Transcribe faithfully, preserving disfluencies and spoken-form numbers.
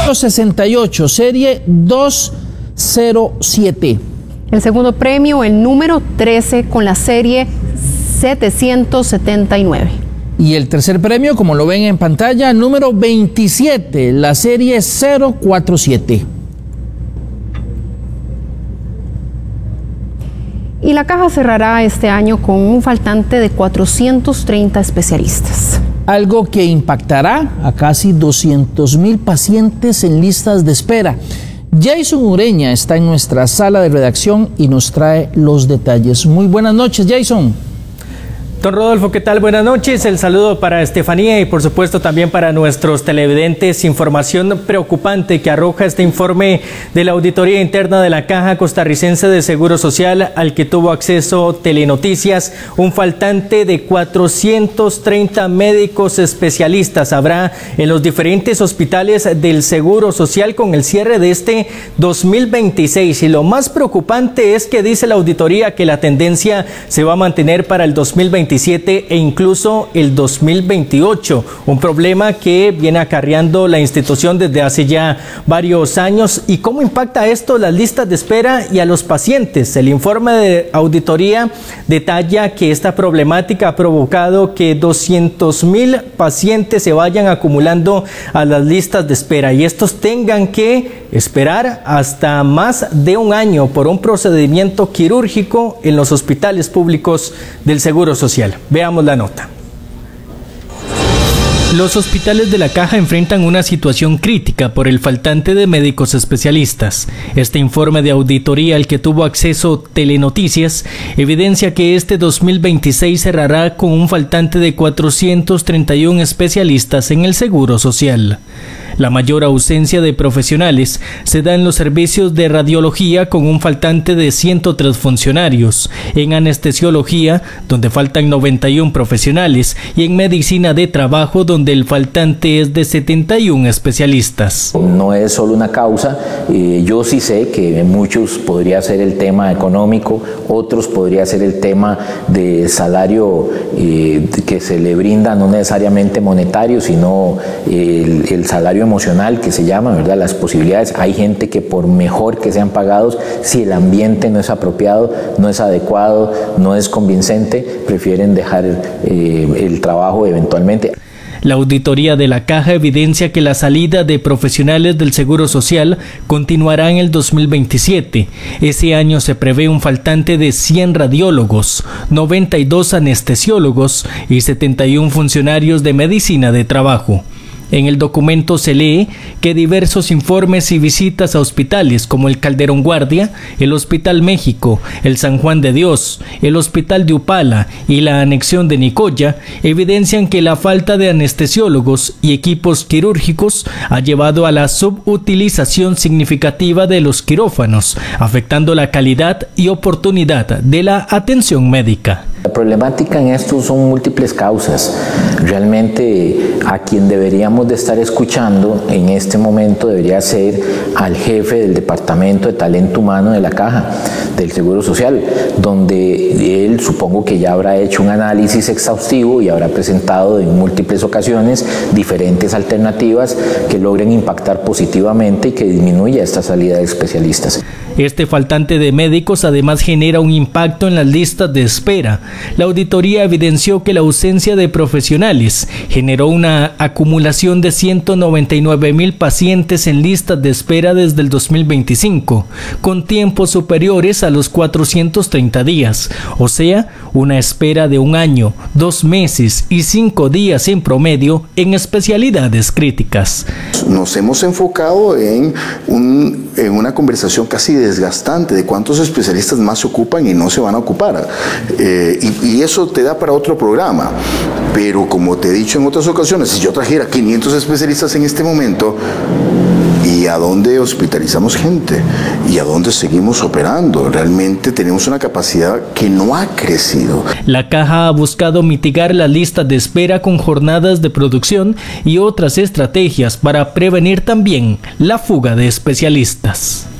número sesenta y ocho, serie dos cero siete. El segundo premio, el número trece, con la serie setecientos setenta y nueve. Y el tercer premio, como lo ven en pantalla, número veintisiete, la serie cero cuarenta y siete. Y la caja cerrará este año con un faltante de cuatrocientos treinta especialistas. Algo que impactará a casi doscientos mil pacientes en listas de espera. Jason Ureña está en nuestra sala de redacción y nos trae los detalles. Muy buenas noches, Jason. Don Rodolfo, ¿qué tal? Buenas noches. El saludo para Estefanía y por supuesto también para nuestros televidentes. Información preocupante que arroja este informe de la Auditoría Interna de la Caja Costarricense de Seguro Social, al que tuvo acceso Telenoticias. Un faltante de cuatrocientos treinta médicos especialistas habrá en los diferentes hospitales del Seguro Social con el cierre de este dos mil veintiséis. Y lo más preocupante es que dice la auditoría que la tendencia se va a mantener para el dos mil veintisiete e incluso el dos mil veintiocho, un problema que viene acarreando la institución desde hace ya varios años. ¿Y cómo impacta esto las listas de espera y a los pacientes? El informe de auditoría detalla que esta problemática ha provocado que doscientos mil pacientes se vayan acumulando a las listas de espera y estos tengan que esperar hasta más de un año por un procedimiento quirúrgico en los hospitales públicos del Seguro Social. Veamos la nota. Los hospitales de la Caja enfrentan una situación crítica por el faltante de médicos especialistas. Este informe de auditoría al que tuvo acceso Telenoticias evidencia que este dos mil veintiséis cerrará con un faltante de cuatrocientos treinta y uno especialistas en el Seguro Social. La mayor ausencia de profesionales se da en los servicios de radiología con un faltante de ciento tres funcionarios, en anestesiología donde faltan noventa y uno profesionales y en medicina de trabajo donde el faltante es de setenta y uno especialistas. No es solo una causa, eh, yo sí sé que en muchos podría ser el tema económico, otros podría ser el tema de salario eh, que se le brinda, no necesariamente monetario, sino el, el salario emocional que se llama, ¿verdad? Las posibilidades. Hay gente que por mejor que sean pagados, si el ambiente no es apropiado, no es adecuado, no es convincente, prefieren dejar eh, el trabajo eventualmente. La auditoría de la Caja evidencia que la salida de profesionales del Seguro Social continuará en el dos mil veintisiete. Ese año se prevé un faltante de cien radiólogos, noventa y dos anestesiólogos y setenta y uno funcionarios de medicina de trabajo. En el documento se lee que diversos informes y visitas a hospitales como el Calderón Guardia, el Hospital México, el San Juan de Dios, el Hospital de Upala y la anexión de Nicoya evidencian que la falta de anestesiólogos y equipos quirúrgicos ha llevado a la subutilización significativa de los quirófanos, afectando la calidad y oportunidad de la atención médica. La problemática en esto son múltiples causas. Realmente a quien deberíamos de estar escuchando en este momento debería ser al jefe del Departamento de Talento Humano de la Caja del Seguro Social, donde él supongo que ya habrá hecho un análisis exhaustivo y habrá presentado en múltiples ocasiones diferentes alternativas que logren impactar positivamente y que disminuya esta salida de especialistas. Este faltante de médicos además genera un impacto en las listas de espera. La auditoría evidenció que la ausencia de profesionales generó una acumulación de ciento noventa y nueve mil pacientes en listas de espera desde el dos mil veinticinco, con tiempos superiores a los cuatrocientos treinta días, o sea, una espera de un año, dos meses y cinco días en promedio en especialidades críticas. Nos hemos enfocado en, un, en una conversación casi desgastante de cuántos especialistas más se ocupan y no se van a ocupar. Eh, y, y eso te da para otro programa. Pero como te he dicho en otras ocasiones, si yo trajera quinientos especialistas en este momento, ¿y a dónde hospitalizamos gente? ¿Y a dónde seguimos operando? Realmente tenemos una capacidad que no ha crecido. La Caja ha buscado mitigar las listas de espera con jornadas de producción y otras estrategias para prevenir también la fuga de especialistas.